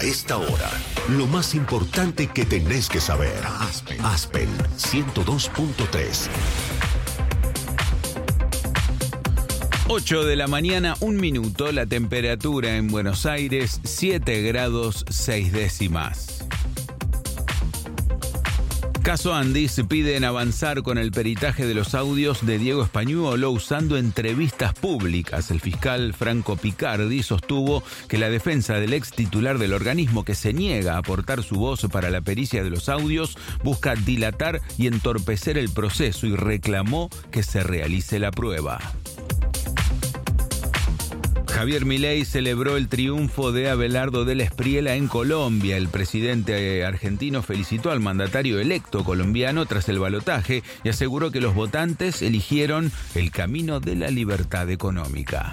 esta hora, lo más importante que tenés que saber. Aspen 102.3. 8 de la mañana, 1 minuto, la temperatura en Buenos Aires, 7 grados 6 décimas. Caso Andis, piden avanzar con el peritaje de los audios de Diego Españuolo usando entrevistas públicas. El fiscal Franco Picardi sostuvo que la defensa del ex titular del organismo, que se niega a aportar su voz para la pericia de los audios, busca dilatar y entorpecer el proceso y reclamó que se realice la prueba. Javier Milei celebró el triunfo de Abelardo del Espriella en Colombia. El presidente argentino felicitó al mandatario electo colombiano tras el balotaje y aseguró que los votantes eligieron el camino de la libertad económica.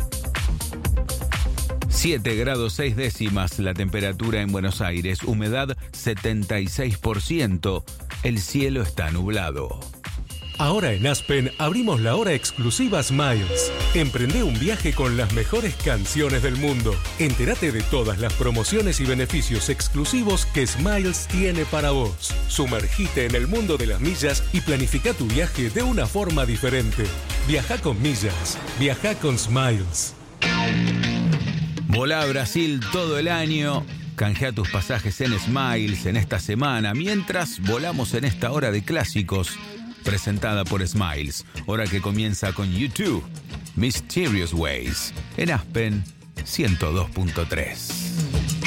7 grados 6 décimas la temperatura en Buenos Aires, humedad 76%, el cielo está nublado. Ahora en Aspen abrimos la hora exclusiva Smiles. Emprende un viaje con las mejores canciones del mundo. Entérate de todas las promociones y beneficios exclusivos que Smiles tiene para vos. Sumergite en el mundo de las millas y planifica tu viaje de una forma diferente. Viaja con millas. Viaja con Smiles. Volá a Brasil todo el año. Canjea tus pasajes en Smiles en esta semana, mientras volamos en esta hora de clásicos. Presentada por Smiles, hora que comienza con U2, Mysterious Ways, en Aspen 102.3.